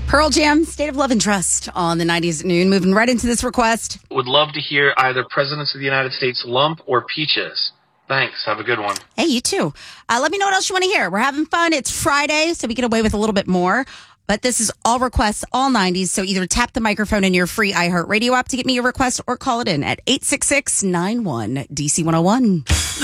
Pearl Jam, State of Love and Trust on the 90s at noon. Moving right into this request. Would love to hear either Presidents of the United States Lump or Peaches. Thanks. Have a good one. Hey, you too. Let me know what else you want to hear. We're having fun. It's Friday, so we get away with a little bit more. But this is all requests, all 90s. So either tap the microphone in your free iHeartRadio app to get me your request or call it in at 866-91-DC101.